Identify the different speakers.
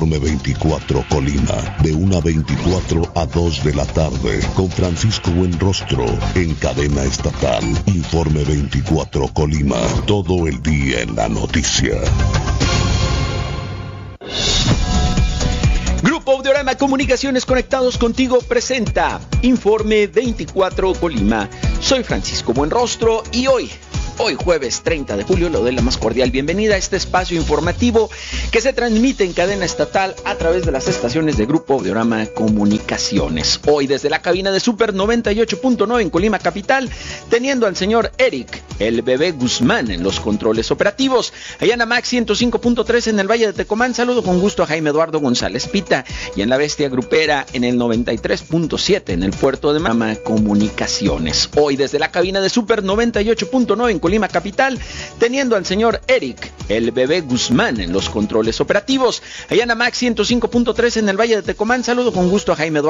Speaker 1: Informe 24 Colima, de 1:24 a 2 de la tarde, con Francisco Buenrostro, en cadena estatal. Informe 24 Colima, todo el día en la noticia.
Speaker 2: Grupo Audiorama Comunicaciones, conectados contigo, presenta Informe 24 Colima. Soy Francisco Buenrostro y hoy jueves 30 de julio, le doy la más cordial bienvenida a este espacio informativo que se transmite en cadena estatal a través de las estaciones de Grupo Audiorama Comunicaciones. Hoy desde la cabina de Super 98.9 en Colima Capital, teniendo al señor Eric, el bebé Guzmán, en los controles operativos. Allá en la Max 105.3 en el Valle de Tecomán, saludo con gusto a Jaime Eduardo González Pita, y en la Bestia Grupera en el 93.7 en el puerto de Mama Comunicaciones. Hoy desde la cabina de Super 98.9 en Colima Capital, teniendo al señor Eric, el bebé Guzmán, en los controles operativos. Allá en la Max 105.3 en el Valle de Tecomán, saludo con gusto a Jaime Eduardo